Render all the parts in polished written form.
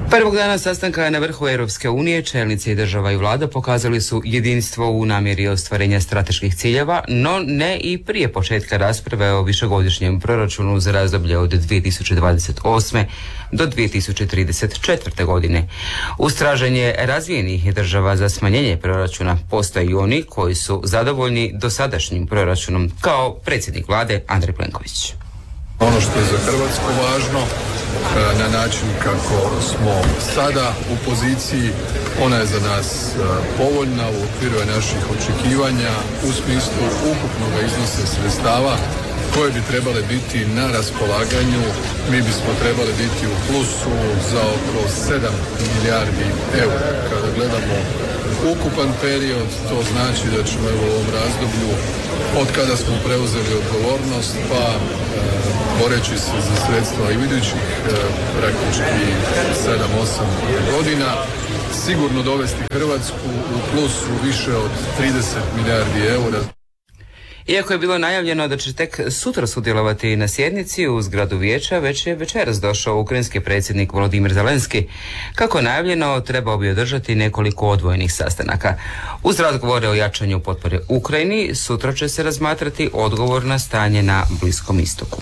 Prvog dana sastanka na vrhu Europske unije čelnici država i vlada pokazali su jedinstvo u namjeri ostvarenja strateških ciljeva, no ne i prije početka rasprave o višegodišnjem proračunu za razdoblje od 2028. do 2034. godine. Uz traženje razvijenih država za smanjenje proračuna postoje i oni koji su zadovoljni dosadašnjim proračunom, kao predsjednik vlade Andrej Plenković. Ono što je za Hrvatsku važno, na način kako smo sada u poziciji, ona je za nas povoljna, u okviru je naših očekivanja u smislu ukupnog iznosa sredstava koje bi trebale biti na raspolaganju. Mi bismo trebali biti u plusu za oko 7 milijardi eura. Kada gledamo ukupan period, to znači da ćemo u ovom razdoblju od kada smo preuzeli odgovornost pa boreći se za sredstva i u idućih praktički 7-8 godina sigurno dovesti Hrvatsku u plusu više od 30 milijardi eura. Iako je bilo najavljeno da će tek sutra sudjelovati na sjednici u zgradu vijeća, već je večeras došao ukrajinski predsjednik Volodimir Zelenski. Kako je najavljeno, trebao bi održati nekoliko odvojenih sastanaka. Uz razgovore o jačanju potpore Ukrajini, sutra će se razmatrati odgovor na stanje na Bliskom istoku.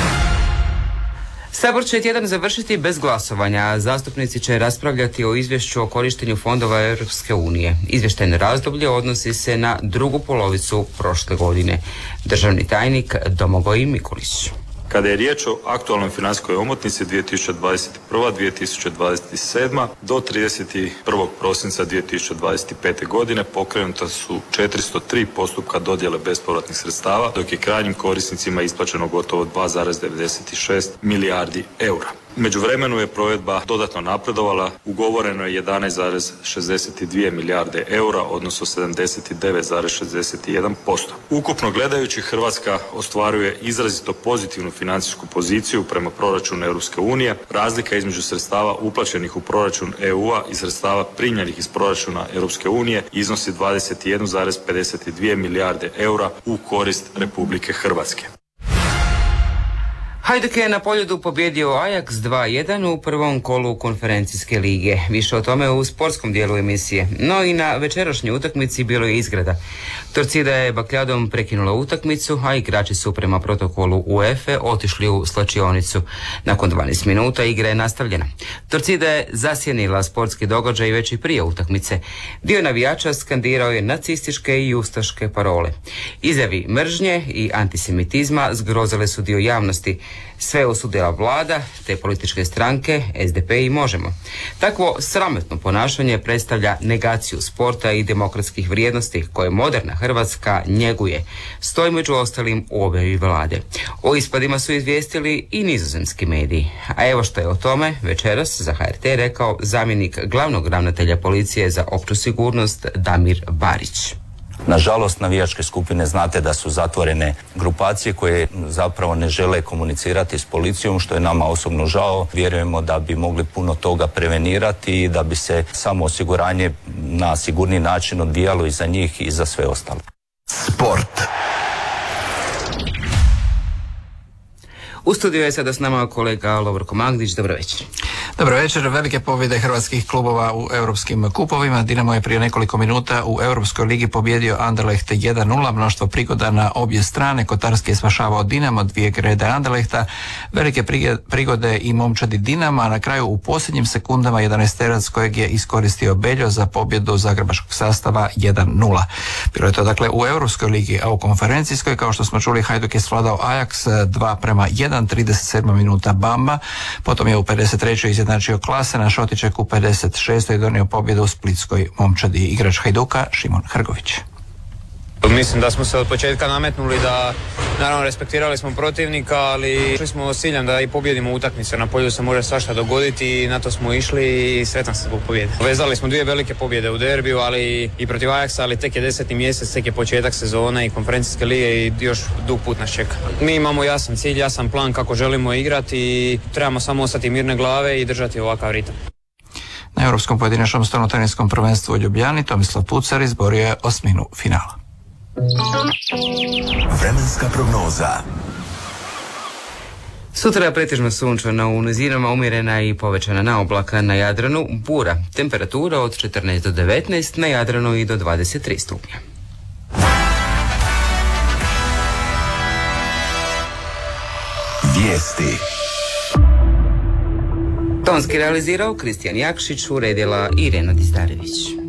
Sabor će tjedan završiti bez glasovanja, a zastupnici će raspravljati o izvješću o korištenju fondova Europske unije. Izvještajno razdoblje odnosi se na drugu polovicu prošle godine. Državni tajnik Domagoj Mikulić. Kada je riječ o aktualnoj financijskoj omotnici 2021-2027 do 31. prosinca 2025. godine pokrenuta su 403 postupka dodjele bespovratnih sredstava, dok je krajnjim korisnicima isplaćeno gotovo 2,96 milijardi eura. U međuvremenu je provedba dodatno napredovala, ugovoreno je 11,62 milijarde eura, odnosno 79,61%. Ukupno gledajući, Hrvatska ostvaruje izrazito pozitivnu financijsku poziciju prema proračunu Europske unije. Razlika između sredstava uplaćenih u proračun EU-a i sredstava primljenih iz proračuna Europske unije iznosi 21,52 milijarde eura u korist Republike Hrvatske. Hajduk je na Poljudu pobjedio Ajax 2-1 u prvom kolu konferencijske lige. Više o tome u sportskom dijelu emisije. No i na večerašnjoj utakmici bilo je izgreda. Torcida je bakljadom prekinula utakmicu, a igrači su prema protokolu UEFA otišli u slačionicu. Nakon 12 minuta igra je nastavljena. Torcida je zasjenila sportski događaj već i prije utakmice. Dio navijača skandirao je nacističke i ustaške parole. Izjavi mržnje i antisemitizma zgrozile su dio javnosti. Sve osudila vlada, te političke stranke, SDP i Možemo. Takvo sramotno ponašanje predstavlja negaciju sporta i demokratskih vrijednosti koje moderna Hrvatska njeguje. Stoji među ostalim u objavi vlade. O ispadima su izvijestili i nizozemski mediji. A evo što je o tome večeras za HRT rekao zamjenik glavnog ravnatelja policije za opću sigurnost Damir Barić. Nažalost, navijačke skupine znate da su zatvorene grupacije koje zapravo ne žele komunicirati s policijom, što je nama osobno žao. Vjerujemo da bi mogli puno toga prevenirati i da bi se samo osiguranje na sigurni način odvijalo i za njih i za sve ostalo. Sport. U studiju je sada s nama kolega Lovorko Magdić. Dobro večer. Dobro večer. Velike pobjede hrvatskih klubova u europskim kupovima. Dinamo je prije nekoliko minuta u Europskoj ligi pobjedio Anderlecht 1-0. Mnoštvo prigoda na obje strane. Kotarski je spašavao Dinamo, 2 grede Anderlechta. Velike prigode i momčadi Dinama, a na kraju u posljednjim sekundama 11-terac kojeg je iskoristio Beljo za pobjedu zagrebačkog sastava 1-0. Bilo je to dakle u Europskoj ligi, a u konferencijskoj, kao što smo čuli, Hajduk je svladao Ajax 2-1, 37 minuta Bamba, potom je u 53. izjednačio Klase, na Šotiček u 56. je donio pobjedu u splitskoj momčadi. Igrač Hajduka Šimon Hrgović. Mislim da smo se od početka nametnuli, da naravno respektirali smo protivnika, ali išli smo s ciljem da i pobjedimo utakmicu. Na polju se može svašta dogoditi i na to smo išli i sretan sam zbog pobjede. Vezali smo 2 velike pobjede u derbiju, ali i protiv Ajaxa, ali tek je 10. mjesec, tek je početak sezone i konferencijske lige i još dug put nas čeka. Mi imamo jasan cilj, jasan plan kako želimo igrati i trebamo samo ostati mirne glave i držati ovakav ritam. Na Europskom pojedinačnom stolnoteninskom prvenstvu u Ljubljani Tomislav Pucar izborio je osminu finala. Vremenska prognoza. Sutra pretežno sunčano, u nizinama umjerena i povećana naoblaka, na Jadranu bura. Temperatura od 14 do 19, na Jadranu i do 23 stupnja. Vijesti. Tonski realizirao Kristijan Jakšić, uredila Irena Distarević.